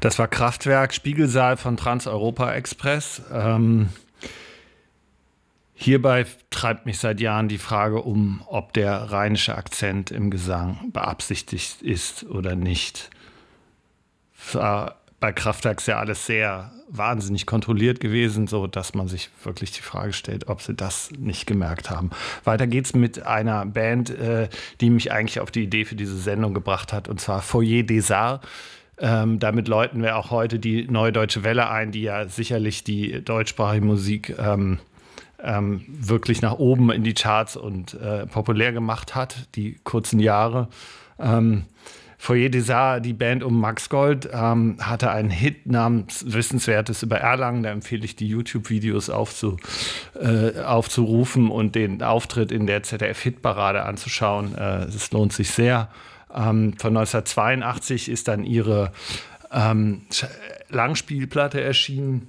Das war Kraftwerk Spiegelsaal von Trans-Europa Express. Hierbei treibt mich seit Jahren die Frage um, ob der rheinische Akzent im Gesang beabsichtigt ist oder nicht. Es war bei Kraftwerk ja alles sehr wahnsinnig kontrolliert gewesen, so dass man sich wirklich die Frage stellt, ob sie das nicht gemerkt haben. Weiter geht's mit einer Band, die mich eigentlich auf die Idee für diese Sendung gebracht hat, und zwar Foyer des Arts. Damit läuten wir auch heute die Neue Deutsche Welle ein, die ja sicherlich die deutschsprachige Musik wirklich nach oben in die Charts und populär gemacht hat, die kurzen Jahre. Foyer des Arts, die Band um Max Gold, hatte einen Hit namens Wissenswertes über Erlangen. Da empfehle ich, die YouTube-Videos aufzurufen und den Auftritt in der ZDF-Hitparade anzuschauen. Es lohnt sich sehr. Von 1982 ist dann ihre Langspielplatte erschienen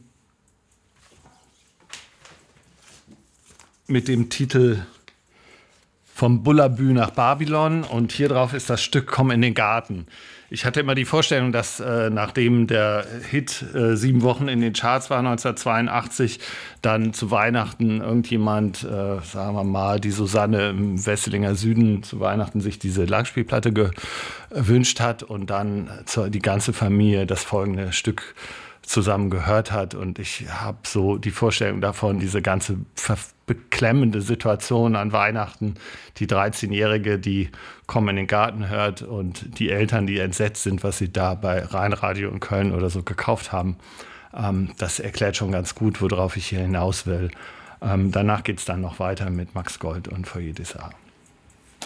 mit dem Titel Vom Bullabü nach Babylon, und hier drauf ist das Stück Komm in den Garten. Ich hatte immer die Vorstellung, dass nachdem der Hit 7 Wochen in den Charts war 1982, dann zu Weihnachten irgendjemand, sagen wir mal, die Susanne im Wesselinger Süden zu Weihnachten sich diese Langspielplatte gewünscht hat und dann die ganze Familie das folgende Stück zusammen gehört hat. Und ich habe so die Vorstellung davon, diese ganze beklemmende Situation an Weihnachten, die 13-Jährige, die Komm in den Garten hört, und die Eltern, die entsetzt sind, was sie da bei Rheinradio in Köln oder so gekauft haben. Das erklärt schon ganz gut, worauf ich hier hinaus will. Danach geht es dann noch weiter mit Max Gold und Foyer des Arts.